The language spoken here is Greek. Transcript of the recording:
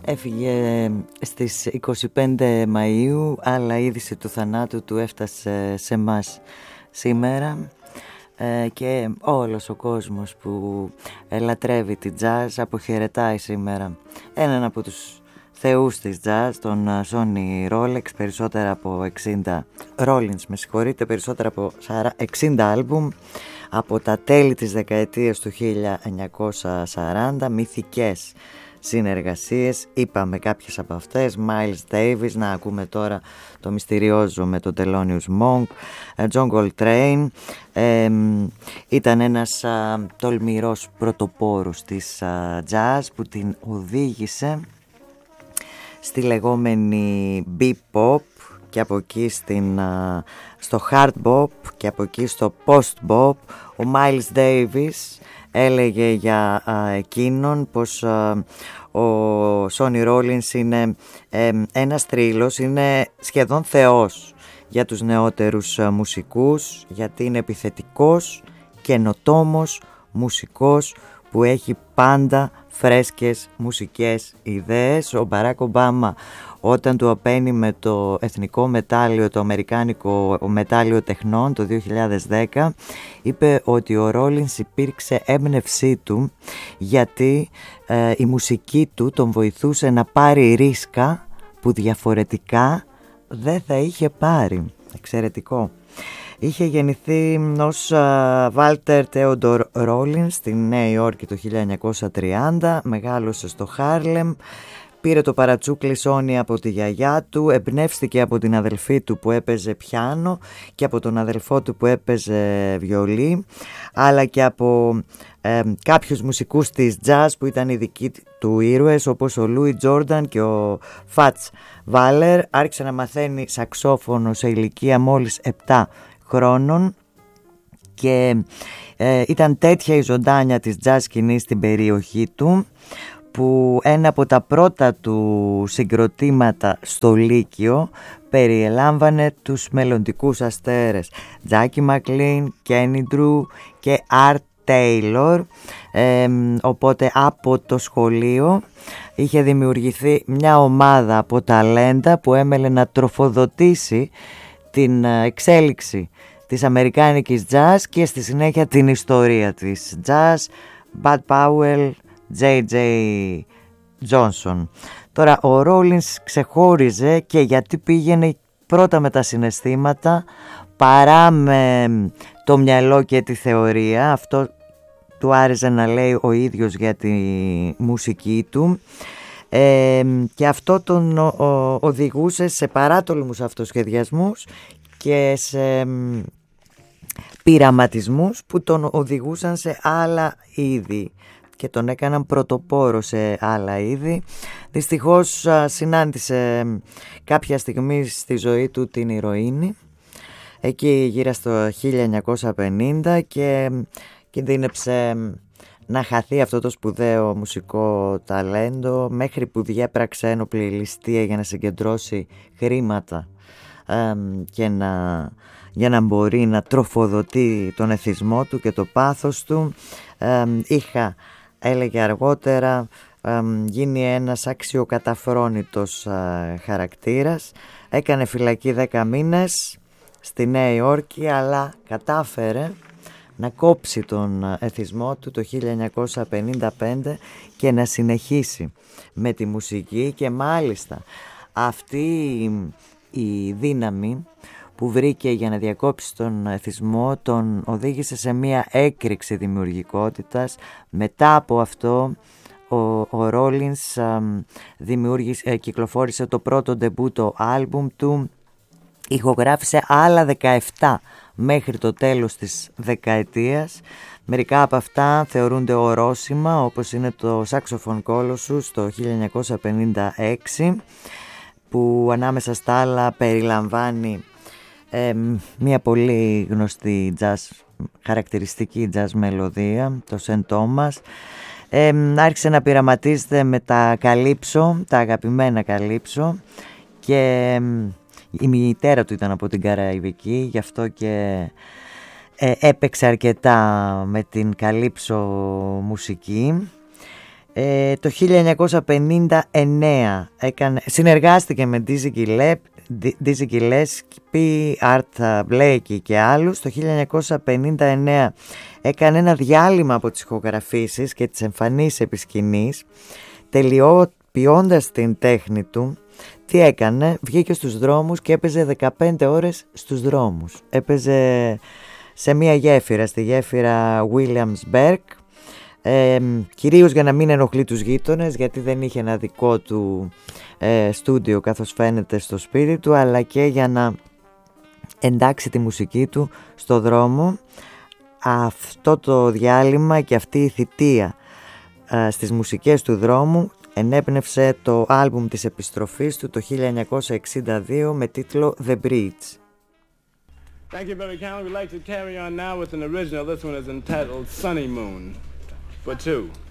Έφυγε στις 25 Μαΐου, αλλά η είδηση του θανάτου του έφτασε σε εμάς σήμερα και όλος ο κόσμος που λατρεύει την jazz αποχαιρετάει σήμερα έναν από τους θεούς της jazz, τον Sonny Rollins, περισσότερα από 60 άλμπουμ από τα τέλη της δεκαετίας του 1940, μυθικές συνεργασίες, είπαμε κάποιες από αυτές, Miles Davis, να ακούμε τώρα το μυστηριόζο με τον Thelonious Monk, John Coltrane, ήταν ένας τολμηρός πρωτοπόρος της jazz που την οδήγησε στη λεγόμενη bebop και από εκεί στο hard bop και από εκεί στο post bop. Ο Miles Davis έλεγε για εκείνον πως ο Sonny Rollins είναι ένας θρύλος, είναι σχεδόν θεός για τους νεότερους μουσικούς, γιατί είναι επιθετικός, καινοτόμος μουσικός που έχει πάντα φρέσκες μουσικές ιδέες. Ο Μπαράκ Ομπάμα, όταν του απένει με το εθνικό μετάλλιο, το αμερικάνικο μετάλλιο τεχνών το 2010, είπε ότι ο Rollins υπήρξε έμπνευσή του γιατί η μουσική του τον βοηθούσε να πάρει ρίσκα που διαφορετικά δεν θα είχε πάρει. Εξαιρετικό. Είχε γεννηθεί ως Βάλτερ Theodore Rollins στη Νέα Υόρκη το 1930, μεγάλωσε στο Χάρλεμ, πήρε το παρατσούκλι Σόνι από τη γιαγιά του, εμπνεύστηκε από την αδελφή του που έπαιζε πιάνο και από τον αδελφό του που έπαιζε βιολί, αλλά και από κάποιους μουσικούς της jazz που ήταν οι δικοί του ήρωες, όπως ο Λούι Τζόρνταν και ο Φατς Βάλερ. Άρχισε να μαθαίνει σαξόφωνο σε ηλικία μόλις 7 χρόνων και ήταν τέτοια η ζωντάνια της jazz σκηνής στην περιοχή του που ένα από τα πρώτα του συγκροτήματα στο Λύκειο περιελάμβανε τους μελλοντικούς αστέρες Τζάκι Μακλίν, Κένι Ντρου και Art Taylor. Οπότε από το σχολείο είχε δημιουργηθεί μια ομάδα από ταλέντα που έμελε να τροφοδοτήσει την εξέλιξη της αμερικάνικης jazz και στη συνέχεια την ιστορία της jazz. Bud Powell, J.J. Johnson. Τώρα ο Rollins ξεχώριζε και γιατί πήγαινε πρώτα με τα συναισθήματα παρά με το μυαλό και τη θεωρία. Αυτό του άρεσε να λέει ο ίδιος για τη μουσική του. Και αυτό τον οδηγούσε σε παράτολμους αυτοσχεδιασμούς και σε πειραματισμούς που τον οδηγούσαν σε άλλα είδη και τον έκαναν πρωτοπόρο σε άλλα είδη. Δυστυχώς συνάντησε κάποια στιγμή στη ζωή του την ηρωίνη εκεί γύρω στο 1950 και κινδύνεψε να χαθεί αυτό το σπουδαίο μουσικό ταλέντο, μέχρι που διέπραξε ένοπλη ληστεία για να συγκεντρώσει χρήματα και για να μπορεί να τροφοδοτεί τον εθισμό του και το πάθος του. Έλεγε αργότερα, γίνει ένας αξιοκαταφρόνητος χαρακτήρας. Έκανε φυλακή 10 μήνες στη Νέα Υόρκη, αλλά κατάφερε να κόψει τον εθισμό του το 1955 και να συνεχίσει με τη μουσική. Και μάλιστα αυτή η δύναμη που βρήκε για να διακόψει τον εθισμό τον οδήγησε σε μια έκρηξη δημιουργικότητας. Μετά από αυτό ο Rollins κυκλοφόρησε το πρώτο ντεμπούτο άλμπουμ του, ηχογράφησε άλλα 17 μέχρι το τέλος της δεκαετίας. Μερικά από αυτά θεωρούνται ορόσημα, όπως είναι το Saxophone Colossus το 1956, που ανάμεσα στα άλλα περιλαμβάνει μια πολύ γνωστή jazz, χαρακτηριστική jazz μελωδία, το Σεν Τόμας. Άρχισε να πειραματίζεται με τα καλύψο, τα αγαπημένα καλύψο, και η μητέρα του ήταν από την Καραϊβική, γι' αυτό και έπαιξε αρκετά με την καλύψο μουσική. Το 1959 συνεργάστηκε με Dizzy Gillespie, Art Blakey και άλλους. Το 1959 έκανε ένα διάλειμμα από τις ηχογραφήσεις και τις εμφανίσεις επί σκηνής, τελειοποιώντας την τέχνη του. Τι έκανε? Βγήκε στους δρόμους και έπαιζε 15 ώρες στους δρόμους. Έπαιζε σε μια γέφυρα, στη γέφυρα Williamsburg, κυρίως για να μην ενοχλεί τους γείτονες, γιατί δεν είχε ένα δικό του στούντιο καθώς φαίνεται στο σπίτι του, αλλά και για να εντάξει τη μουσική του στο δρόμο. Αυτό το διάλειμμα και αυτή η θητεία στις μουσικές του δρόμου ενέπνευσε το άλμπουμ της επιστροφής του το 1962 με τίτλο The Bridge. Thank you very kindly. We'd like to carry on now with an original. This one is entitled Sunny Moon for two.